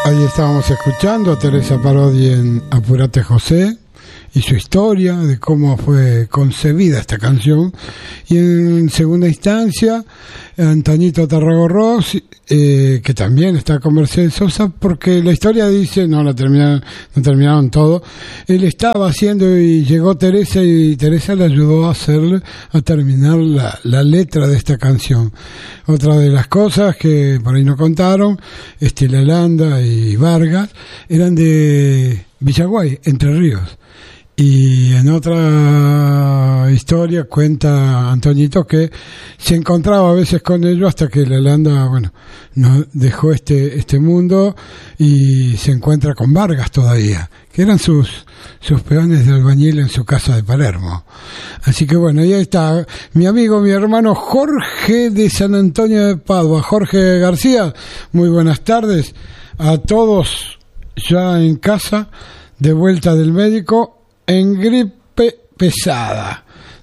Ahí estábamos escuchando a Teresa Parodi en Apurate José y su historia de cómo fue concebida esta canción, y en segunda instancia Antoñito Tarragorros, que también está con Mercedes Sosa, porque la historia dice, no terminaron todo, él estaba haciendo y llegó Teresa y Teresa le ayudó a terminar la letra de esta canción. Otra de las cosas que por ahí no contaron, Estela Landa y Vargas eran de Villaguay, Entre Ríos. Y en otra historia cuenta Antoñito que se encontraba a veces con ellos hasta que la Landa, no dejó este mundo y se encuentra con Vargas todavía, que eran sus peones de albañil en su casa de Palermo. Así que ahí está mi amigo, mi hermano Jorge de San Antonio de Padua. Jorge García, muy buenas tardes a todos ya en casa, de vuelta del médico, en gripe pesada.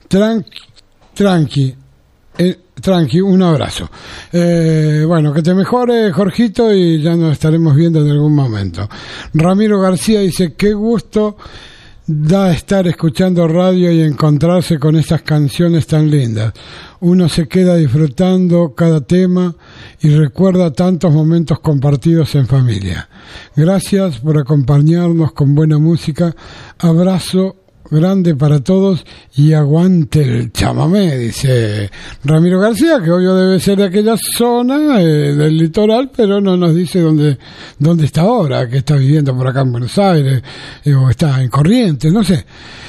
Tranqui, un abrazo. Que te mejore, Jorgito, y ya nos estaremos viendo en algún momento. Ramiro García dice, qué gusto da estar escuchando radio y encontrarse con estas canciones tan lindas. Uno se queda disfrutando cada tema y recuerda tantos momentos compartidos en familia. Gracias por acompañarnos con buena música. Abrazo grande para todos y aguante el chamamé, dice Ramiro García, que obvio debe ser de aquella zona del litoral, pero no nos dice dónde está ahora, que está viviendo por acá en Buenos Aires, o está en Corrientes, no sé.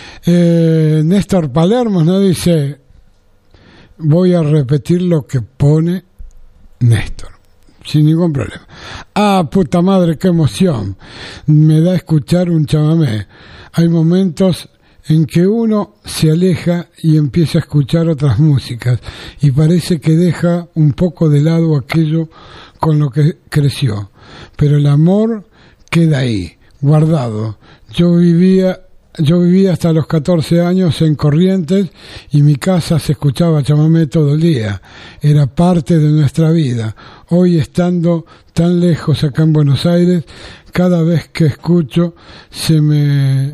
Néstor Palermo nos dice, voy a repetir lo que pone Néstor, sin ningún problema. Ah, puta madre, qué emoción me da escuchar un chamamé. Hay momentos en que uno se aleja y empieza a escuchar otras músicas y parece que deja un poco de lado aquello con lo que creció, pero el amor queda ahí, guardado. Yo vivía hasta los 14 años en Corrientes y mi casa se escuchaba chamamé todo el día, era parte de nuestra vida. Hoy, estando tan lejos acá en Buenos Aires, cada vez que escucho se me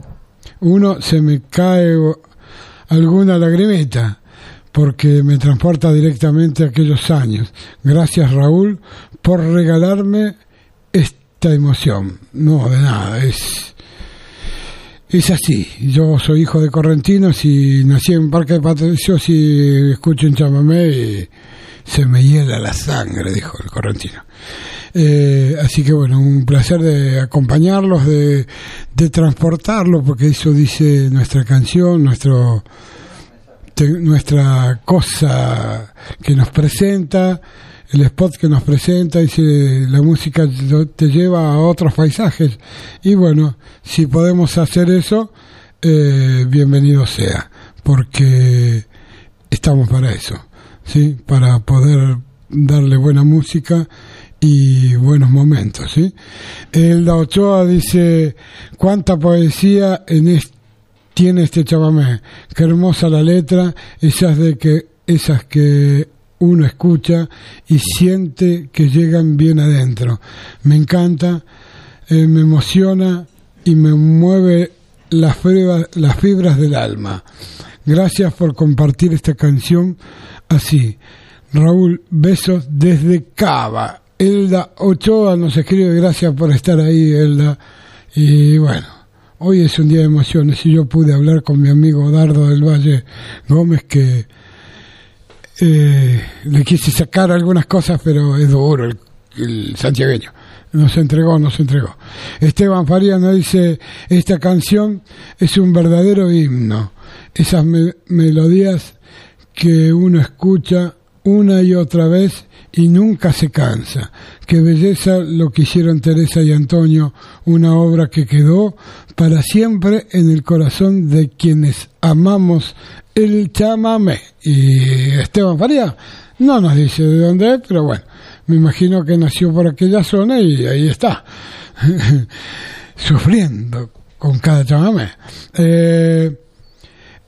cae alguna lagrimita, porque me transporta directamente a aquellos años. Gracias, Raúl, por regalarme esta emoción. No, de nada, es así. Yo soy hijo de correntinos y nací en Parque de Patricios y escucho un chamamé y se me hiela la sangre, dijo el correntino. Así que un placer de acompañarlos, de transportarlos, porque eso dice nuestra canción, nuestra cosa que nos presenta, el spot que nos presenta, dice la música te lleva a otros paisajes, y si podemos hacer eso, bienvenido sea, porque estamos para eso, ¿sí? Para poder darle buena música y buenos momentos, ¿sí? Elda Ochoa dice, cuánta poesía tiene este chamamé, qué hermosa la letra, esas que uno escucha y siente que llegan bien adentro. Me encanta, me emociona y me mueve las fibras del alma. Gracias por compartir esta canción así. Raúl, besos desde Cava. Elda Ochoa nos escribe, gracias por estar ahí, Elda. Y hoy es un día de emociones y yo pude hablar con mi amigo Dardo del Valle Gómez, que le quise sacar algunas cosas, pero es duro el santiagueño. Nos entregó. Esteban Farías nos dice, esta canción es un verdadero himno. Esas melodías que uno escucha una y otra vez y nunca se cansa. Qué belleza lo que hicieron Teresa y Antonio, una obra que quedó para siempre en el corazón de quienes amamos el chamamé. Y Esteban Faría no nos dice de dónde es, pero me imagino que nació por aquella zona y ahí está, sufriendo con cada chamamé.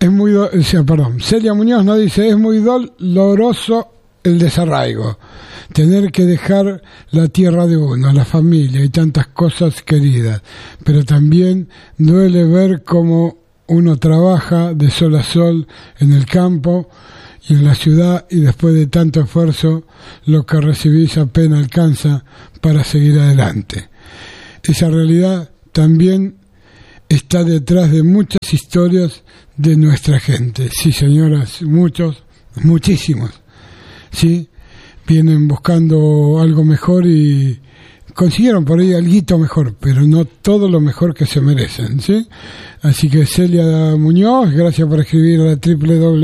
Celia Muñoz nos dice, es muy doloroso el desarraigo. tener que dejar la tierra de uno, la familia y tantas cosas queridas, pero también duele ver cómo uno trabaja de sol a sol en el campo y en la ciudad, y después de tanto esfuerzo lo que recibís apenas alcanza para seguir adelante. Esa realidad también está detrás de muchas historias de nuestra gente. Sí, señoras, muchísimos, sí, vienen buscando algo mejor y consiguieron por ahí alguito mejor, pero no todo lo mejor que se merecen, ¿sí? Así que Celia Muñoz, gracias por escribir a la www